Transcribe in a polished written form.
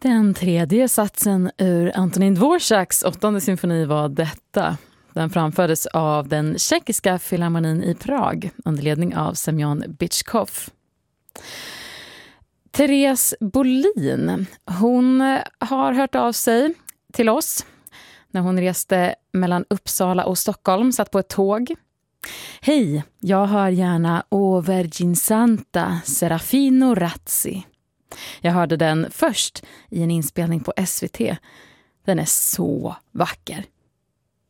Den tredje satsen ur Antonín Dvořáks 8:e symfoni var detta. Den framfördes av den tjeckiska filharmonin i Prag under ledning av Semyon Bychkov. Therese Bolin, hon har hört av sig till oss när hon reste mellan Uppsala och Stockholm, satt på ett tåg. Hej, jag hör gärna O Vergine Santa Serafino Razzi. Jag hörde den först i en inspelning på SVT. Den är så vacker.